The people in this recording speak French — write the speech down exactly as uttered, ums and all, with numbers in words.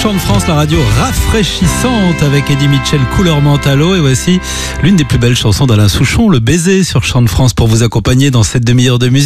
Chant de France, la radio rafraîchissante avec Eddie Mitchell, Couleur Mentalo. Et voici l'une des plus belles chansons d'Alain Souchon, Le Baiser sur Chant de France, pour vous accompagner dans cette demi-heure de musique.